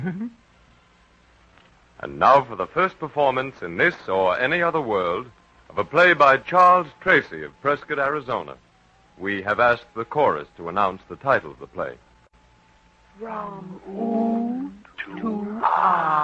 And now for the first performance in this or any other world of a play by Charles Tracy of Prescott, Arizona. We have asked the chorus to announce the title of the play. From Oud to Ah.